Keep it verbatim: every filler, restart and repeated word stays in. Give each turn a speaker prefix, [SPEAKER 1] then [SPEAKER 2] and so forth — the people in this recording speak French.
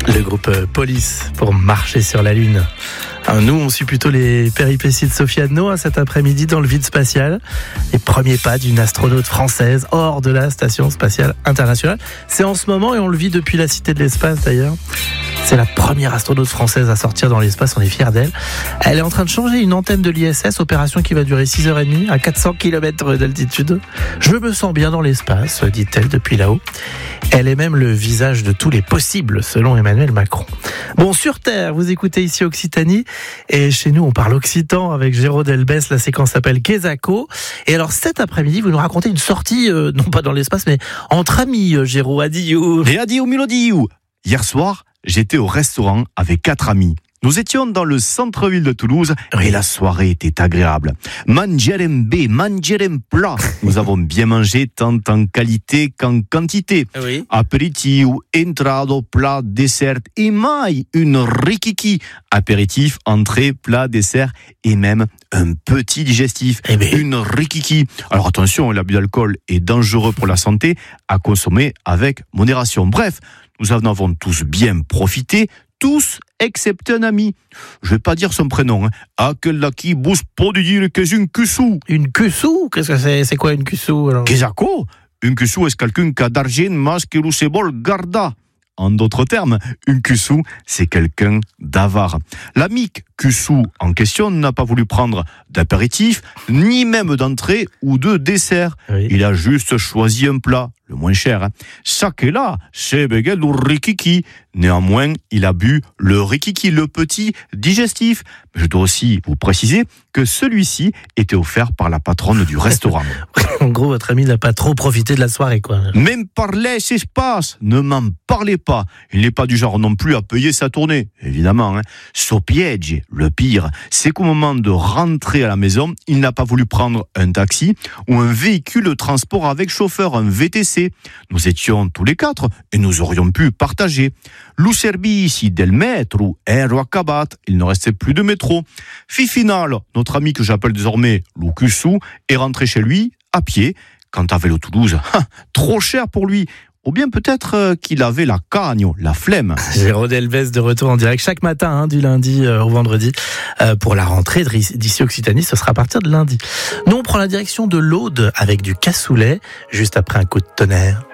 [SPEAKER 1] Le groupe Police pour marcher sur la Lune. Alors nous, on suit plutôt les péripéties de Sophie Adno hein, cet après-midi dans le vide spatial. Les premiers pas d'une astronaute française hors de la Station Spatiale Internationale. C'est en ce moment et on le vit depuis la Cité de l'Espace d'ailleurs. C'est la première astronaute française à sortir dans l'espace, on est fiers d'elle. Elle est en train de changer une antenne de l'I S S, opération qui va durer six heures trente à quatre cents kilomètres d'altitude. Je me sens bien dans l'espace, dit-elle depuis là-haut. Elle est même le visage de tous les possibles, selon Emmanuel Macron. Bon, sur Terre, vous écoutez ici Occitanie, et chez nous, on parle occitan avec Géraud Delbès, la séquence s'appelle Quesaco. Et alors, cet après-midi, vous nous racontez une sortie, euh, non pas dans l'espace, mais entre amis, euh, Géraud, adieu.
[SPEAKER 2] Et adieu, Milodiou. Hier soir, j'étais au restaurant avec quatre amis. Nous étions dans le centre-ville de Toulouse et la soirée était agréable. Mangerem B, mangerem plat. Nous avons bien mangé tant en qualité qu'en quantité.
[SPEAKER 1] Oui.
[SPEAKER 2] Apéritif, entrado, plat, dessert et mai, une rikiki. Apéritif, entrée, plat, dessert et même un petit digestif.
[SPEAKER 1] Eh bien.
[SPEAKER 2] Une rikiki. Alors attention, l'abus d'alcool est dangereux pour la santé, à consommer avec modération. Bref, nous en avons tous bien profité, tous excepté un ami. Je vais pas dire son prénom. Hein. Ah, quel là qui bouge pas de dire que c'est une cussou.
[SPEAKER 1] Une cussou? Qu'est-ce que c'est? C'est quoi une cussou alors?
[SPEAKER 2] Quesaco? Une cussou est quelqu'un qui a d'argent, masque, roussebol, garda. En d'autres termes, une cussou, c'est quelqu'un d'avare. L'amique cussou en question n'a pas voulu prendre d'apéritif, ni même d'entrée ou de dessert.
[SPEAKER 1] Oui.
[SPEAKER 2] Il a juste choisi un plat, le moins cher. Hein. Chaque là, c'est begel ou rikiki. Néanmoins, il a bu le rikiki, le petit digestif. Je dois aussi vous préciser que celui-ci était offert par la patronne du restaurant.
[SPEAKER 1] En gros, votre ami n'a pas trop profité de la soirée, quoi.
[SPEAKER 2] Même parler, c'est se passe. Ne m'en parlez pas. Il n'est pas du genre non plus à payer sa tournée. Évidemment, hein. Sopiège, le pire, c'est qu'au moment de rentrer à la maison, il n'a pas voulu prendre un taxi ou un véhicule de transport avec chauffeur, un V T C. Nous étions tous les quatre et nous aurions pu partager. Lo servici del metro ero acabat. Il ne restait plus de métro. Fi final, notre ami que j'appelle désormais Lucusu est rentré chez lui à pied. Quant à Vélo Toulouse, trop cher pour lui. Ou bien peut-être qu'il avait la cagne, la flemme.
[SPEAKER 1] Géraud Delbès de retour en direct chaque matin, hein, du lundi euh, au vendredi. Euh, pour la rentrée d'ici Occitanie, ce sera à partir de lundi. Nous, on prend la direction de l'Aude avec du cassoulet, juste après un coup de tonnerre.